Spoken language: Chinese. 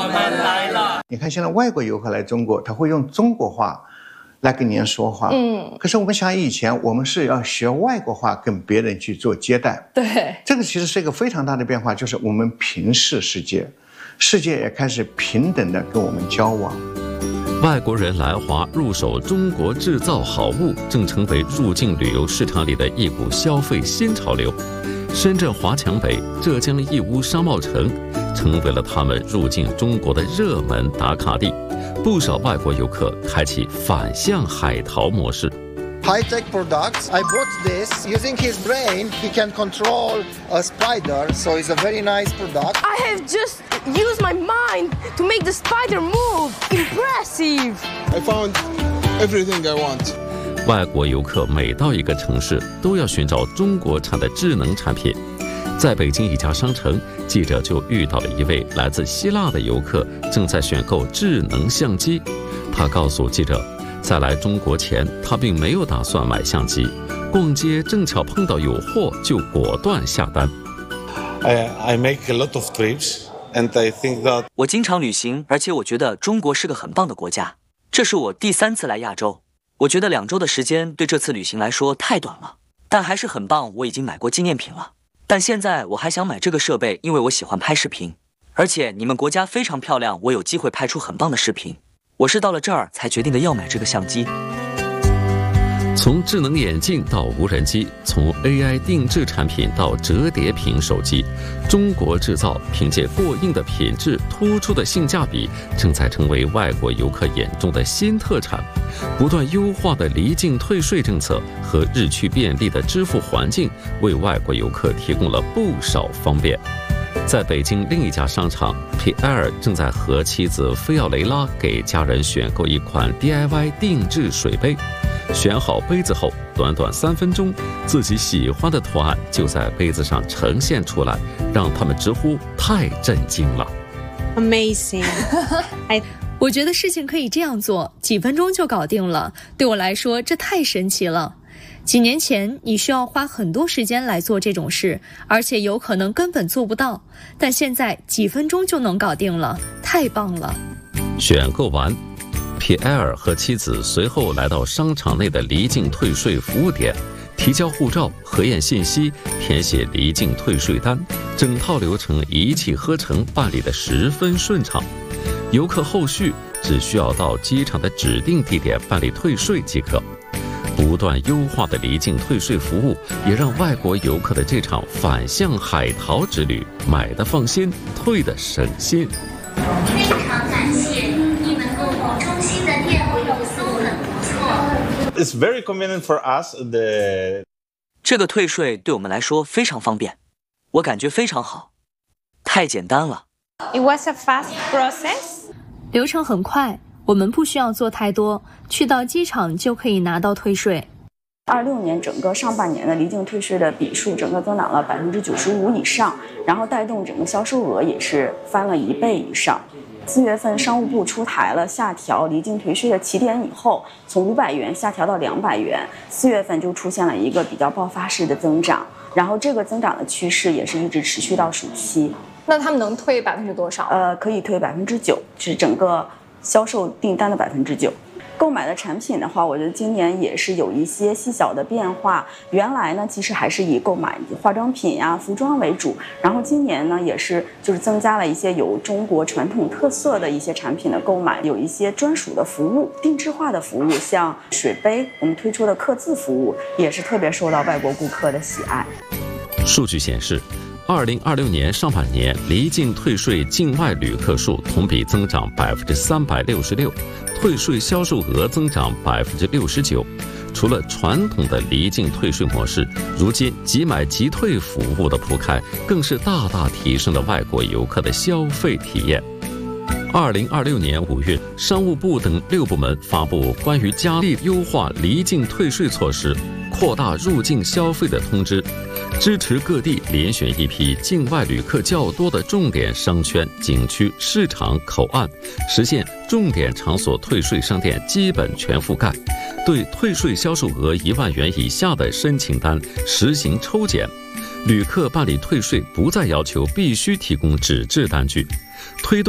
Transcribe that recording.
们来了。你看现在外国游客来中国，他会用中国话来跟您说话，可是我们想以前我们是要学外国话跟别人去做接待， 对， 这个其实是一个非常大的变化，就是我们平视世界，世界也开始平等的跟我们交往。 外国人来华入手中国制造好物，正成为入境旅游市场里的一股消费新潮流。深圳华强北、浙江义乌商贸城成为了他们入境中国的热门打卡地。不少外国游客开启反向海淘模式。 High-tech products. I bought this. Using his brain, he can control a spider, so it's a very nice product. I have just used my mind to make the spider move. Impressive. I found everything I want. 外国游客每到一个城市，都要寻找中国产的智能产品。在北京一家商城，记者就遇到了一位来自希腊的游客，正在选购智能相机。他告诉记者，在来中国前，他并没有打算买相机，逛街正巧碰到有货，就果断下单。 I make a lot of trips, and I think that 我经常旅行，而且我觉得中国是个很棒的国家。这是我第3次来亚洲，我觉得2周的时间对这次旅行来说太短了，但还是很棒。我已经买过纪念品了。但现在我还想买这个设备，因为我喜欢拍视频，而且你们国家非常漂亮，我有机会拍出很棒的视频。我是到了这儿才决定的要买这个相机。 从智能眼镜到无人机，从 AI 定制产品到折叠屏手机，中国制造凭借过硬的品质、突出的性价比，正在成为外国游客眼中的新特产。不断优化的离境退税政策和日趋便利的支付环境，为外国游客提供了不少方便。在北京另一家商场，皮埃尔正在和妻子菲奥雷拉给家人选购一款 DIY 定制水杯。选好杯子后，短短3分钟，自己喜欢的图案就在杯子上呈现出来，让他们直呼太震惊了。 Amazing 我觉得事情可以这样做，几分钟就搞定了。对我来说，这太神奇了。几年前，你需要花很多时间来做这种事，而且有可能根本做不到。但现在几分钟就能搞定了，太棒了。 选购完，皮埃尔和妻子随后来到商场内的离境退税服务点，提交护照、核验信息、填写离境退税单，整套流程一气呵成，办理得十分顺畅。游客后续只需要到机场的指定地点办理退税即可。不断优化的离境退税服务，也让外国游客的这场反向海淘之旅买得放心，退得省心。 非常感谢你们购物中心的店铺都很不错。 it's very convenient for us. 这个退税对我们来说非常方便，我感觉非常好，太简单了。 It was a fast process. 流程很快，我们不需要做太多，去到机场就可以拿到退税。 26年整个上半年的离境退税的笔数整个增长了95%以上，然后带动整个销售额也是翻了1倍以上。4月份商务部出台了下调离境退税的起点以后，从500元下调到200元，4月份就出现了一个比较爆发式的增长，然后这个增长的趋势也是一直持续到暑期。 那他们能退多少？ 可以退9%，是整个销售订单的9%。购买的产品的话，我觉得今年也是有一些细小的变化。原来呢，其实还是以购买化妆品呀、服装为主，然后今年呢，也是就是增加了一些有中国传统特色的一些产品的购买，有一些专属的服务、定制化的服务，像水杯，我们推出的刻字服务也是特别受到外国顾客的喜爱。 数据显示，2026年上半年离境退税境外旅客数同比增长366%，退税销售额增长69%。除了传统的离境退税模式，如今即买即退服务的铺开，更是大大提升了外国游客的消费体验。2026年5月，商务部等6部门发布关于加力优化离境退税措施、扩大入境消费的通知，支持各地遴选一批境外旅客较多的重点商圈、景区、市场、口岸，实现重点场所退税商店基本全覆盖。对退税销售额1万元以下的申请单实行抽检，旅客办理退税不再要求必须提供纸质单据，推动